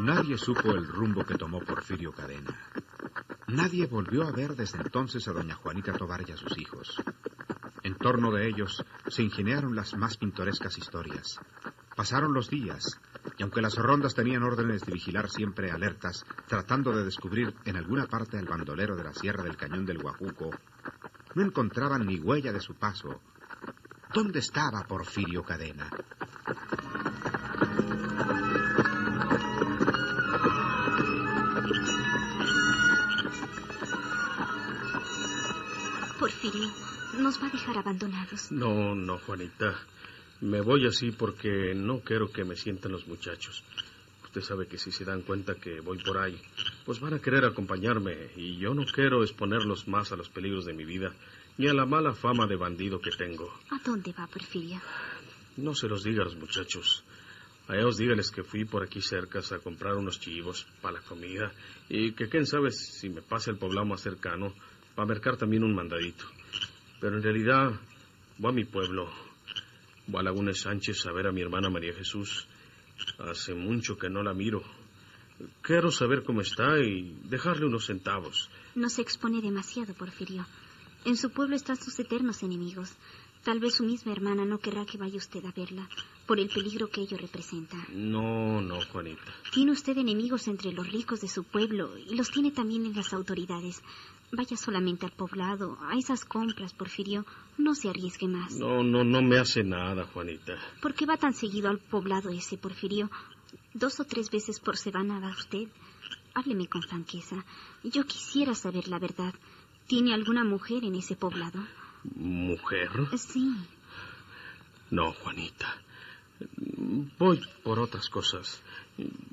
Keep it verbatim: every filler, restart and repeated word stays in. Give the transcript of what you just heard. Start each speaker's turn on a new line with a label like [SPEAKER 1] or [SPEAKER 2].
[SPEAKER 1] Nadie supo el rumbo que tomó Porfirio Cadena. Nadie volvió a ver desde entonces a doña Juanita Tovar y a sus hijos. En torno de ellos se ingeniaron las más pintorescas historias. Pasaron los días, y aunque las rondas tenían órdenes de vigilar siempre alertas, tratando de descubrir en alguna parte al bandolero de la Sierra del Cañón del Guajuco, no encontraban ni huella de su paso. ¿Dónde estaba Porfirio Cadena?
[SPEAKER 2] Porfirio, nos va a dejar abandonados.
[SPEAKER 3] No, no, Juanita. Me voy así porque no quiero que me sientan los muchachos. Usted sabe que si se dan cuenta que voy por ahí, pues van a querer acompañarme, y yo no quiero exponerlos más a los peligros de mi vida, ni a la mala fama de bandido que tengo.
[SPEAKER 2] ¿A dónde va, Porfirio?
[SPEAKER 3] No se los diga a los muchachos. A ellos dígales que fui por aquí cerca a comprar unos chivos para la comida, y que quién sabe si me pase el poblado más cercano para mercar también un mandadito. Pero en realidad voy a mi pueblo. Voy a Laguna de Sánchez a ver a mi hermana María Jesús. Hace mucho que no la miro. Quiero saber cómo está y dejarle unos centavos.
[SPEAKER 2] No se expone demasiado, Porfirio. En su pueblo están sus eternos enemigos. Tal vez su misma hermana no querrá que vaya usted a verla, por el peligro que ello representa.
[SPEAKER 3] No, no, Juanita.
[SPEAKER 2] Tiene usted enemigos entre los ricos de su pueblo, y los tiene también en las autoridades. Vaya solamente al poblado, a esas compras, Porfirio. No se arriesgue más.
[SPEAKER 3] No, no, no me hace nada, Juanita.
[SPEAKER 2] ¿Por qué va tan seguido al poblado ese, Porfirio? Dos o tres veces por semana va usted. Hábleme con franqueza. Yo quisiera saber la verdad. ¿Tiene alguna mujer en ese poblado?
[SPEAKER 3] ¿Mujer?
[SPEAKER 2] Sí.
[SPEAKER 3] No, Juanita. Voy por otras cosas.